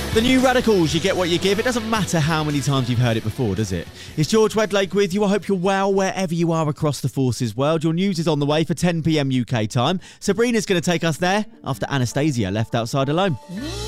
The New Radicals, you get what you give. It doesn't matter how many times you've heard it before, does it? It's George Wedlake with you. I hope you're well wherever you are across the Forces world. Your news is on the way for 10 p.m. UK time. Sabrina's going to take us there after Anastasia left outside alone.